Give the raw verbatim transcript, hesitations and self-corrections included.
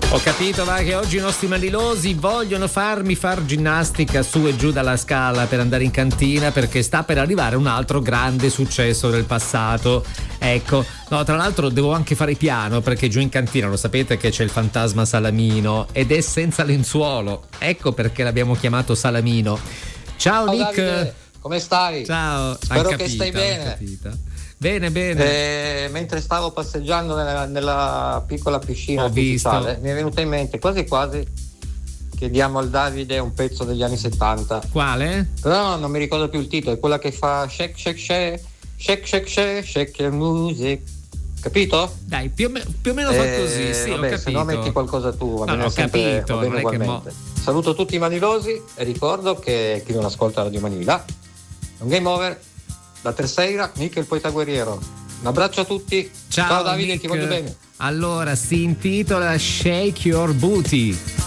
Ho capito, va, che oggi i nostri manilosi vogliono farmi far ginnastica su e giù dalla scala per andare in cantina, perché sta per arrivare un altro grande successo del passato. Ecco, no, tra l'altro devo anche fare piano, perché giù in cantina lo sapete che c'è il fantasma Salamino ed è senza lenzuolo. Ecco perché l'abbiamo chiamato Salamino. Ciao, Ciao Nick. Davide, come stai? Ciao. Spero capita, che stai bene. Bene, bene. Eh, mentre stavo passeggiando nella, nella piccola piscina Ho artificiale, visto. mi è venuto in mente quasi quasi che diamo al Davide un pezzo degli anni settanta. Quale? Però no, non mi ricordo più il titolo, è quella che fa shake shake shake shake shake shake shake your music. Capito? Dai, più o, me- più o meno fa così, Eh, sì, vabbè, ho capito. se no metti qualcosa tu, va No, bene ho sempre, capito, va bene non è che ugualmente. Saluto tutti i manilosi e ricordo che chi non ascolta Radio Manila, un game over da Terceira, Nick il poeta guerriero. Un abbraccio a tutti. Ciao, Ciao Davide, Nick. ti voglio bene. Allora, si intitola Shake Your Booty.